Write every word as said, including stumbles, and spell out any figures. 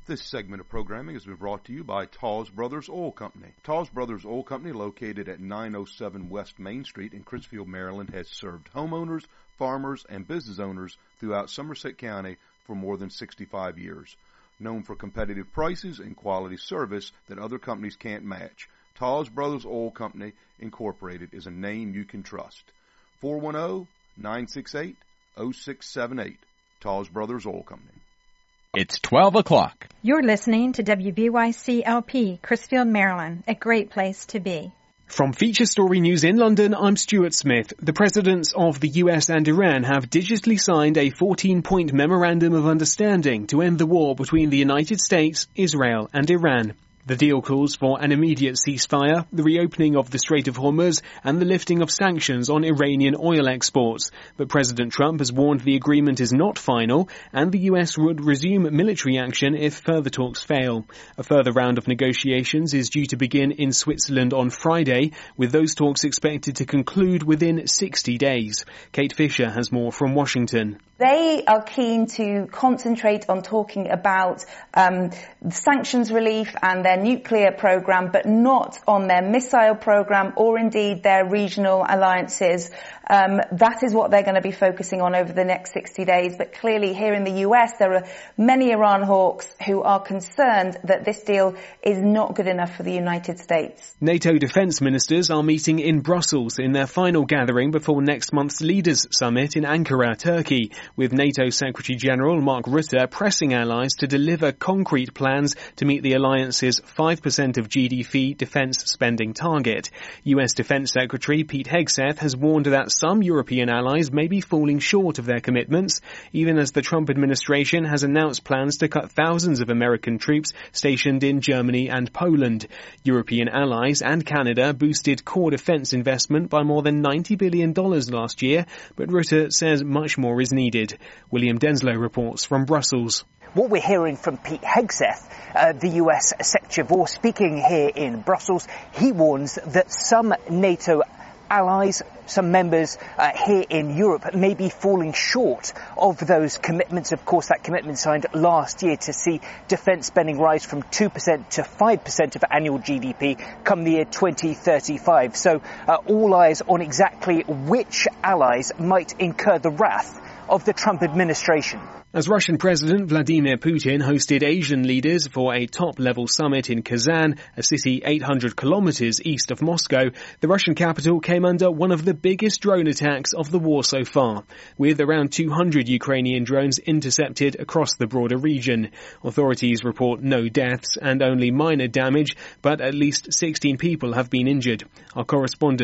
This segment of programming has been brought to you by Tawes Brothers Oil Company. Tawes Brothers Oil Company, located at nine oh seven West Main Street in Crisfield, Maryland, has served homeowners, farmers, and business owners throughout Somerset County for more than sixty-five years. Known for competitive prices and quality service that other companies can't match, Tawes Brothers Oil Company, Incorporated is a name you can trust. four one zero, nine six eight, zero six seven eight. Tawes Brothers Oil Company. It's twelve o'clock. You're listening to W B Y C L P, Crisfield, Maryland, a great place to be. From Feature Story News in London, I'm Stuart Smith. The presidents of the U S and Iran have digitally signed a fourteen-point memorandum of understanding to end the war between the United States, Israel and Iran. The deal calls for an immediate ceasefire, the reopening of the Strait of Hormuz, and the lifting of sanctions on Iranian oil exports. But President Trump has warned the agreement is not final, and the U S would resume military action if further talks fail. A further round of negotiations is due to begin in Switzerland on Friday, with those talks expected to conclude within sixty days. Kate Fisher has more from Washington. They are keen to concentrate on talking about um, sanctions relief and their nuclear program, but not on their missile program or indeed their regional alliances. Um, that is what they're going to be focusing on over the next sixty days. But clearly here in the U S, there are many Iran hawks who are concerned that this deal is not good enough for the United States. NATO defence ministers are meeting in Brussels in their final gathering before next month's Leaders Summit in Ankara, Turkey, with NATO Secretary-General Mark Rutte pressing allies to deliver concrete plans to meet the alliance's five percent of G D P defence spending target. U S Defence Secretary Pete Hegseth has warned that some European allies may be falling short of their commitments, even as the Trump administration has announced plans to cut thousands of American troops stationed in Germany and Poland. European allies and Canada boosted core defence investment by more than ninety billion dollars last year, but Rutte says much more is needed. William Denslow reports from Brussels. What we're hearing from Pete Hegseth, uh, the U S Secretary of War, speaking here in Brussels, he warns that some NATO allies, some members uh, here in Europe may be falling short of those commitments. Of course, that commitment signed last year to see defence spending rise from two percent to five percent of annual G D P come the year twenty thirty-five. So uh, all eyes on exactly which allies might incur the wrath of the Trump administration. As Russian President Vladimir Putin hosted Asian leaders for a top-level summit in Kazan, a city eight hundred kilometers east of Moscow, the Russian capital came under one of the biggest drone attacks of the war so far, with around two hundred Ukrainian drones intercepted across the broader region. Authorities report no deaths and only minor damage, but at least sixteen people have been injured. Our correspondent